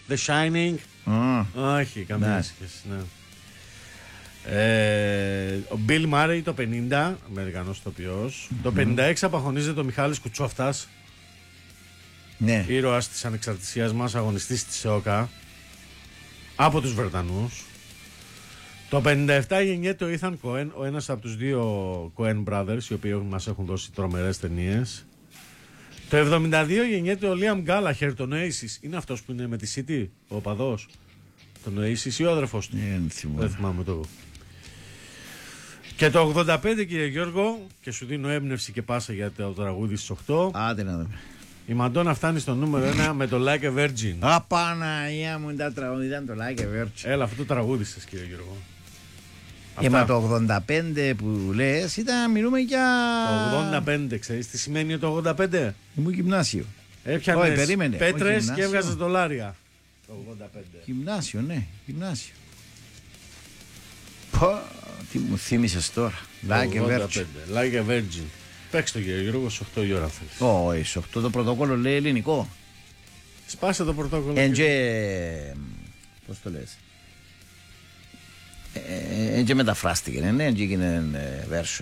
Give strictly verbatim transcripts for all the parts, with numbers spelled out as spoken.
The Shining. Oh. Όχι, καμία σχέση. Ναι. Ε, ο Bill Murray το πενήντα, Αμερικανός ηθοποιός. Mm-hmm. Το πενήντα έξι απαγωνίζεται ο Μιχάλης Κουτσόφτας. Ναι. Ήρωας της ανεξαρτησίας μας, αγωνιστής της ΕΟΚΑ. Από τους Βρετανούς. Το πενήντα επτά γεννιέται ο Ethan Cohen, ο ένας από τους δύο Cohen Brothers, οι οποίοι μας έχουν δώσει τρομερές ταινίες. Το εβδομήντα δύο γεννιέται ο Liam Gallagher, τον Oasis. Είναι αυτός που είναι με τη City, ο οπαδός. Τον Oasis ή ο αδερφός του. Δεν θυμάμαι το. Και το ογδόντα πέντε, κύριε Γιώργο, και σου δίνω έμπνευση και πάσα για το τραγούδι στις οκτώ. Άντε να δούμε. Η Μαντόνα φτάνει στο νούμερο ένα με το Like a Virgin. Α, Παναγία μου, τα τραγούδι ήταν το Like a Virgin. Έλα, αυτό το τραγούδι σας, κύριε Γιώργο. Και με το ογδόντα πέντε που λες, ήταν, μιλούμε για. Το ογδόντα πέντε, ξέρεις τι σημαίνει το ογδόντα πέντε? Ήμουν γυμνάσιο. Έπιανες πέτρες και έβγαζες δολάρια. Το ογδόντα πέντε. Γυμνάσιο, ναι, γυμνάσιο. Πω, τι μου θύμισες τώρα. Like a Virgin. Like a Virgin. Παίξτε το, κύριε Γιώργο, στις οκτώ η ώρα θέλεις. Όχι, στις οκτώ το πρωτόκολλο λέει ελληνικό. Σπάσε το πρωτόκολλο. Εντζε. Πώς το λες? Έτσι μεταφράστηκε, ναι, έτσι έγινε version.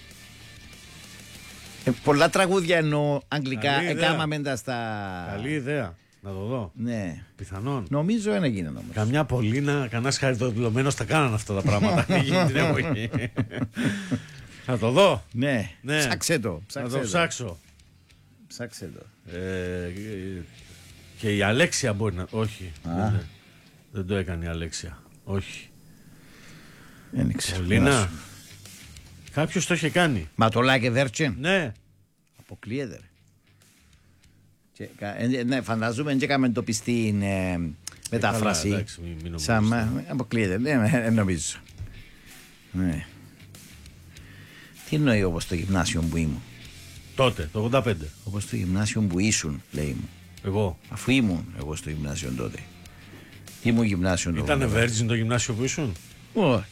Ε, πολλά τραγούδια εννοώ αγγλικά, έκαναμε τα στα. Καλή ιδέα, να το δω. Ναι. Πιθανόν. Νομίζω δεν έγινε όμως. Καμιά Πολίνα, κανένας χαριτοδηλωμένος θα κάνανε αυτά τα πράγματα. την εποχή. Θα το δω. Ναι, ναι. Ψάξε το. Θα το ψάξω. Ψάξε το. Ε, και η Αλέξια μπορεί να. Όχι. Δεν, δεν το έκανε η Αλέξια. Όχι. Δεν ξέρω. Πολίνα. Κάποιος το είχε κάνει. Μα το Like a Virgin. Ναι. Αποκλείεται. Και, ε, ναι, φαντάζομαι και έκαμε το πιστή ε, μετάφραση. Ε, εντάξει, μην, μην Σαν, ε, αποκλείεται. Ναι, ε, νομίζω. Ναι. Τι εννοεί όπως το γυμνάσιο που ήμουν? Τότε, το ογδόντα πέντε. Όπως το γυμνάσιο που ήσουν, λέει μου. Εγώ. Αφού ήμουν εγώ στο γυμνάσιο τότε. Ήμουν γυμνάσιο τότε. Ήτανε Virgin το γυμνάσιο που ήσουν? Όχι.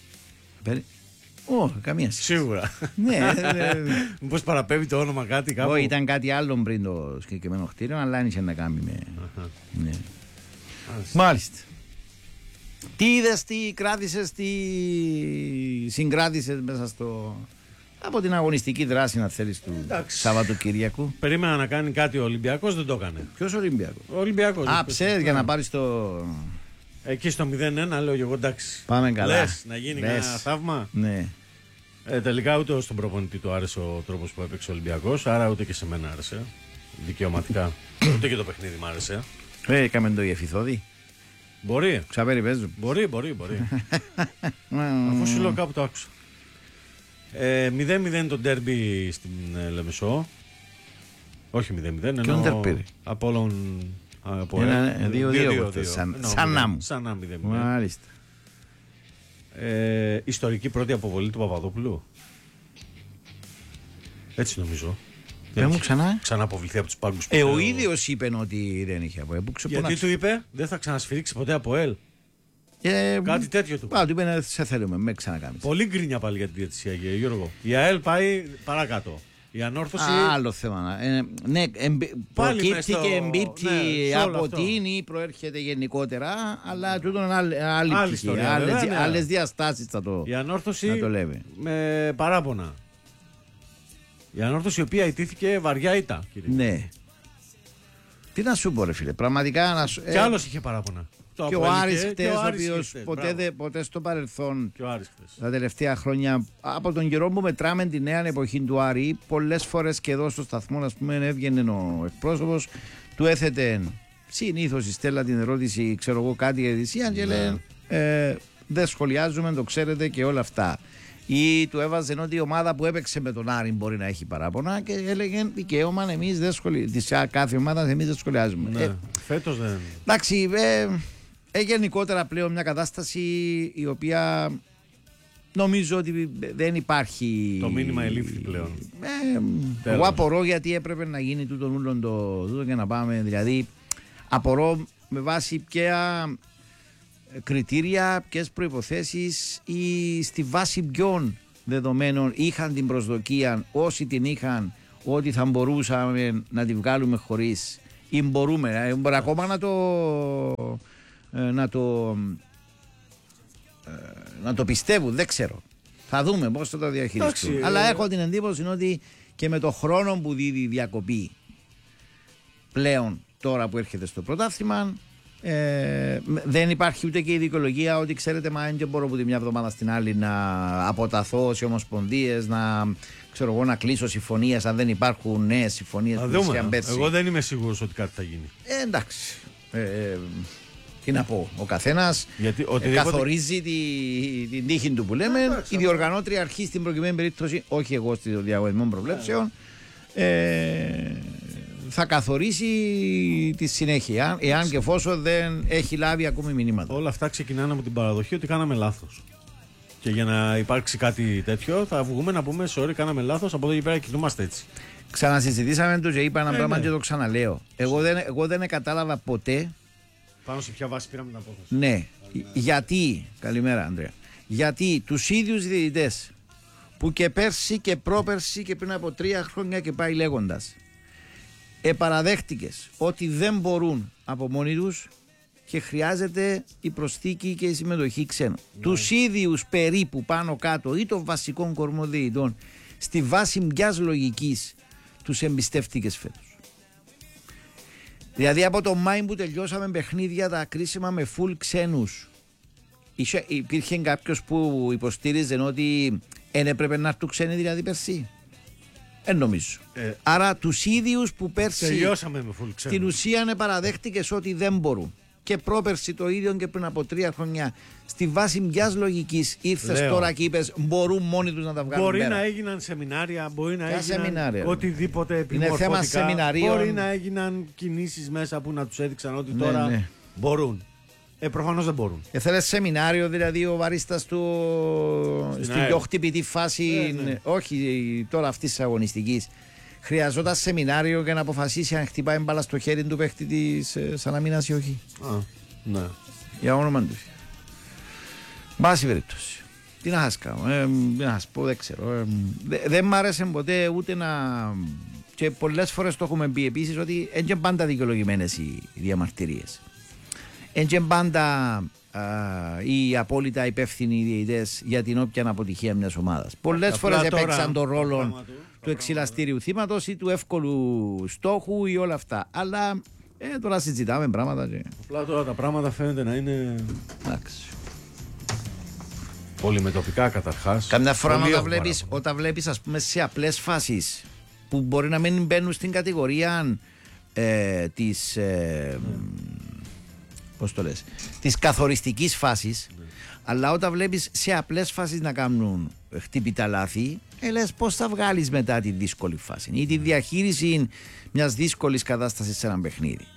Όχι, καμία σχέση. Σίγουρα. Ναι. Μήπως παραπέμπει το όνομα κάτι κάπου? Όχι, ήταν κάτι άλλο πριν το συγκεκριμένο κτίριο, αλλά δεν είχε να κάνει με. Ναι. Μάλιστα. Τι είδες, τι κράτησες, τι συγκράτησες μέσα στο. Από την αγωνιστική δράση, να θέλεις, του Σαββατοκυριακού. Περίμενα να κάνει κάτι ο Ολυμπιακός, δεν το έκανε. Ποιος Ολυμπιακός? Ο Ολυμπιακός. Α, ξέρεις, για να πάρεις το. Εκεί στο μηδέν ένα λέω εγώ εντάξει. Πάμε καλά. Λες να γίνει ένα θαύμα. Ναι. Ε, τελικά ούτε στον προπονητή του άρεσε ο τρόπος που έπαιξε ο Ολυμπιακός, άρα ούτε και σε μένα άρεσε. Δικαιωματικά. Ούτε και το παιχνίδι μου άρεσε. Ε, έκαμε το Γεφυθόδη. Μπορεί. Ξαπέρι παίζουν. Μπορεί, μπορεί, μπορεί. Αφού σου λέω κάπου το άκουσα. Ε, μηδέν μηδέν το ντέρμπι στην ε, Λεμεσό. Όχι μηδέν μηδέν. Ποιον τερπήρι? Απόλλων. Από δύο δύο. Σαν να μου. Σαν να μηδέν μηδέν. Μάλιστα. Ε, ιστορική πρώτη αποβολή του Παπαδόπουλου. Έτσι νομίζω. Δεν μου ξανά. Ξανά αποβληθεί από τους πάγκους. Ε, ο ίδιος είπε ότι δεν είχε από ελ. Γιατί του είπε δεν θα ξανασφυρίξει ποτέ από ελ. Ε, Κάτι τέτοιο του. Πάλι του είπε να σε θέλουμε, με ξανακάνεις. Πολύ γκρίνια πάλι για τη διαιτησία, Γιώργο. Η ΑΕΛ πάει παρακάτω. Η ανόρθωση. Α, άλλο θέμα. Ε, ναι, εμπι... προκύπτει στο... και εμπίπτει ναι, από αυτό. Την ή προέρχεται γενικότερα, αλλά τούτο είναι άλλη, άλλη, άλλη πτυχή. Άλλες, ναι. άλλες διαστάσεις θα το, η ανόρθωση να το λέμε. Με παράπονα. Η ανόρθωση η οποία ιτήθηκε βαριά ήττα. Ναι. Τι να σου πω, ρε φίλε, πραγματικά να σου. Κι ε... άλλος είχε παράπονα. Το και ο Άρης χτες, ο οποίος ποτέ, δε, ποτέ στο παρελθόν, τα τελευταία χρόνια, από τον καιρό που μετράμε τη νέα εποχή του Άρη, πολλές φορές και εδώ στο σταθμό, ας πούμε, έβγαινε ο εκπρόσωπος, του έθετε συνήθως η Στέλλα την ερώτηση, ξέρω εγώ, κάτι για ειδησία, και λέει ε, δεν σχολιάζουμε, το ξέρετε και όλα αυτά. Ή του έβαζε ότι η ομάδα που έπαιξε με τον Άρη μπορεί να έχει παράπονα και έλεγε δικαίωμα, εμείς δεν σχολιάζουμε. Κάθε ομάδα εμείς δεν σχολιάζουμε. Ναι, ε, φέτος δεν. Εντάξει, ε, ε, γενικότερα πλέον μια κατάσταση η οποία νομίζω ότι δεν υπάρχει. Το μήνυμα ελήφθη πλέον. Ε, εγώ απορώ γιατί έπρεπε να γίνει τούτο ούλον το τούτο και να πάμε. Δηλαδή, απορώ με βάση ποια κριτήρια, ποιες προϋποθέσεις ή στη βάση ποιων δεδομένων είχαν την προσδοκία, όσοι την είχαν, ότι θα μπορούσαμε να τη βγάλουμε χωρίς ή μπορούμε, μπορεί ακόμα να το ε, να, το, ε, να το πιστεύουν, δεν ξέρω. Θα δούμε πώς θα το διαχειριστούν. Εντάξει, αλλά ε... έχω την εντύπωση ότι και με το χρόνο που δίδει η διακοπή πλέον τώρα που έρχεται στο πρωτάθλημα, ε, δεν υπάρχει ούτε και η δικαιολογία ότι ξέρετε, μα δεν μπορώ από τη μια εβδομάδα στην άλλη να αποταθώ σε ομοσπονδίες, να, ξέρω εγώ, να κλείσω συμφωνίες αν δεν υπάρχουν νέες συμφωνίες. Εγώ δεν είμαι σίγουρος ότι κάτι θα γίνει. Ε, εντάξει. Ε, ε, τι να πω, ο καθένας οτιδήποτε... καθορίζει τη, την τύχη του που λέμε. Εντάξει, η διοργανώτρια αρχή στην προκειμένη περίπτωση, όχι εγώ στη διαγωνισμό προβλέψεων, ε, θα καθορίσει τη συνέχεια, εάν και εφόσον δεν έχει λάβει ακόμη μηνύματα. Όλα αυτά ξεκινάνε από την παραδοχή ότι κάναμε λάθος. Και για να υπάρξει κάτι τέτοιο, θα βγούμε να πούμε: sorry, κάναμε λάθος. Από εδώ και πέρα κοιτούμαστε έτσι. Ξανασυζητήσαμε το και είπα ένα ε, πράγμα ναι. και το ξαναλέω. Εγώ δεν, εγώ δεν κατάλαβα ποτέ. Πάνω σε ποια βάση πήραμε την απόφαση. Ναι. Καλημέρα. Γιατί, καλημέρα Ανδρέα, γιατί τους ίδιους διαιτητές που και πέρσι και πρόπερσι και πριν από τρία χρόνια και πάει λέγοντας, επαραδέχτηκες ότι δεν μπορούν από μόνοι τους και χρειάζεται η προσθήκη και η συμμετοχή ξένων. Ναι. Τους ίδιους περίπου πάνω κάτω ή των βασικών κορμοδιαιτητών στη βάση μιας λογικής τους εμπιστεύτηκες φέτος. Δηλαδή από το Μάη που τελειώσαμε παιχνίδια τα κρίσιμα με φουλ ξένους, υπήρχε κάποιος που υποστήριζε ότι δεν έπρεπε να έρθουν ξένοι δηλαδή πέρσι. Δεν νομίζω. Ε, Άρα τους ίδιους που πέρσι τελειώσαμε με φουλ ξένους, στην ουσία παραδέχτηκες ότι δεν μπορούν. Και πρόπερσι το ίδιο και πριν από τρία χρόνια. Στη βάση μιας λογικής ήρθες τώρα και είπες μπορούν μόνοι τους να τα βγάλουν. Μπορεί πέρα. να έγιναν σεμινάρια, μπορεί να Ποια έγιναν σεμινάρια, οτιδήποτε επιμορφωτικά. Είναι θέμα σεμιναρίων. Μπορεί να έγιναν κινήσεις μέσα που να τους έδειξαν ότι ναι, τώρα ναι. μπορούν. Ε, προφανώς δεν μπορούν. Και θέλεις σεμινάριο, δηλαδή ο βαρίστας του στην πιο χτυπητή φάση, ε, ναι. όχι τώρα αυτής της αγωνιστικής. Χρειαζόταν σεμινάριο για να αποφασίσει αν χτυπάει μπάλα στο χέρι του παίχτη της ε, Σαλαμίνας ή όχι. Α, ναι. Για όνομα του. Μπάση περίπτωση. Τι να σας κάνω, ε, τι να σας πω, δεν ξέρω. Ε, δε, δεν μ' άρεσε ποτέ ούτε να... Και πολλές φορές το έχουμε πει επίσης ότι δεν είναι πάντα δικαιολογημένες οι, οι διαμαρτυρίες. Δεν είναι πάντα α, οι απόλυτα υπεύθυνοι διαιτητές για την όποια αποτυχία μιας ομάδας. Πολλές φορές έπαιξαν τον ρόλο του εξηλαστήριου θύματος ή του εύκολου στόχου ή όλα αυτά. Αλλά ε, τώρα συζητάμε πράγματα. Και... Απλά τώρα τα πράγματα φαίνεται να είναι. Εντάξει. Πολυμετωπικά καταρχάς. Καμιά φορά όταν βλέπεις, όταν βλέπεις ας πούμε σε απλές φάσεις που μπορεί να μην μπαίνουν στην κατηγορία ε, της. Ε, mm. Πώς το λες, της καθοριστικής φάσης, ναι. αλλά όταν βλέπεις σε απλές φάσεις να κάνουν χτύπητα λάθη, ε, λες πώς θα βγάλεις μετά τη δύσκολη φάση ή τη διαχείριση μιας δύσκολης κατάστασης σε ένα παιχνίδι.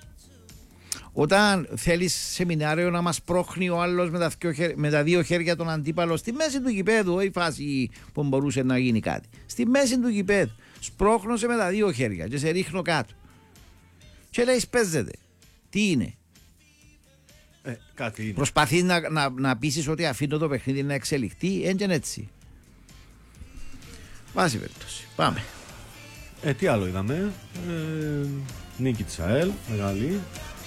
Όταν θέλεις σεμινάριο να μας πρόχνει ο άλλος με τα, χέρ, με τα δύο χέρια τον αντίπαλο στη μέση του γηπέδου, η φάση που μπορούσε να γίνει κάτι. Στη μέση του γηπέδου, σπρώχνωσε με τα δύο χέρια και σε ρίχνω κάτω. Και λέει παίζεται. Τι είναι. Ε, κάτι είναι. Προσπαθείς να, να, να πείσεις ότι αφήνω το παιχνίδι να εξελιχθεί, έντια έτσι. Βάση περίπτωση. Πάμε. Ε, τι άλλο είδαμε. Ε, νίκη της ΑΕΛ, μεγάλη.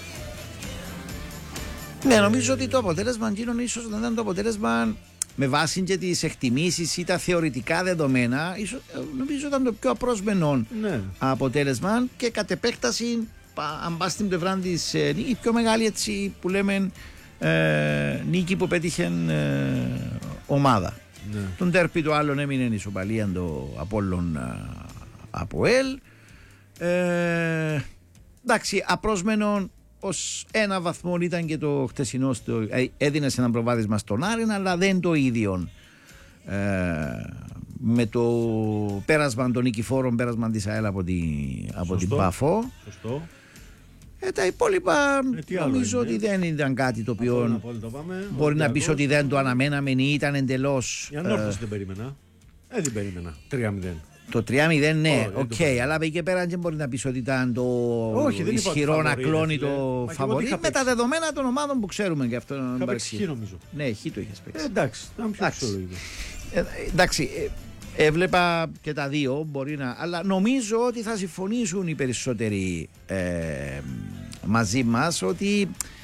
Ναι, νομίζω ότι το αποτέλεσμα γίνον ίσως να ήταν το αποτέλεσμα με βάση και τις εκτιμήσεις ή τα θεωρητικά δεδομένα, ίσως, νομίζω ήταν το πιο απρόσμενο ναι. αποτέλεσμα και κατ' επέκταση, αν πας στην πλευρά της ε, η πιο μεγάλη έτσι που λέμε ε, νίκη που πέτυχε ε, ομάδα. Ναι. Τον τέρπι του άλλον έμεινε η ισοπαλία το Απόλλων από ΕΛ. Ε, εντάξει, απρόσμενο ως ένα βαθμό ήταν και το χτεσινό, στο, ε, έδινε σε ένα προβάδισμα στον Άρη, αλλά δεν το ίδιο ε, με το πέρασμα των νικηφόρων, πέρασμα της ΑΕΛ από, τη, από την Πάφο. Σωστό. Ε, τα υπόλοιπα ε, νομίζω είναι. ότι δεν ήταν κάτι το οποίο το πάμε, μπορεί να πεις ότι δεν το αναμέναμε ή ήταν εντελώς. Η Ανόρθωση ε, δεν περίμενα. Ε, δεν περίμενα. τρία μηδέν. Το τρία μηδέν ναι, οκ, okay, αλλά από εκεί και πέρα δεν μπορεί να πεις ότι ήταν το όχι, ισχυρό να κλώνει το φαβορί με τα δεδομένα των ομάδων που ξέρουμε και αυτό. Είχα παίξει χ νομίζω. Ναι, χ το είχες παίξει. Ε, εντάξει, ήταν πιο ψωλογικό. Ε, εντάξει, ε, έβλεπα και τα δύο, μπορεί να, αλλά νομίζω ότι θα συμφωνήσουν οι περισσότεροι ε, μαζί μας ότι